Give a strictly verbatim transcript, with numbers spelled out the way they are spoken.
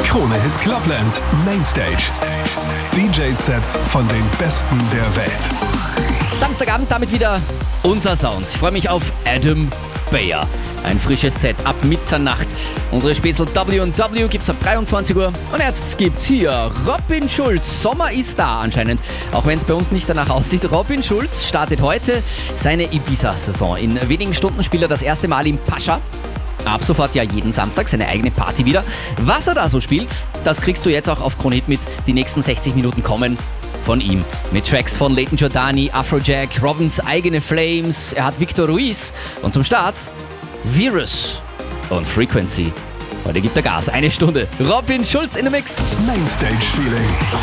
Krone Hits Clubland Mainstage. D J-Sets von den Besten der Welt. Samstagabend damit wieder unser Sound. Ich freue mich auf Adam Beyer. Ein frisches Set ab Mitternacht. Unsere Special W und W gibt's ab dreiundzwanzig Uhr. Und jetzt gibt's hier Robin Schulz. Sommer ist da anscheinend. Auch wenn es bei uns nicht danach aussieht. Robin Schulz startet heute seine Ibiza-Saison. In wenigen Stunden spielt er das erste Mal im Pascha. Ab sofort ja jeden Samstag seine eigene Party wieder. Was er da so spielt, das kriegst du jetzt auch auf Krone Hit mit. Die nächsten sechzig Minuten kommen von ihm. Mit Tracks von Leighton Giordani, Afrojack, Robins eigene Flames. Er hat Victor Ruiz. Und zum Start Virus und Frequency. Heute gibt er Gas. Eine Stunde. Robin Schulz in the Mix. Mainstage Feeling.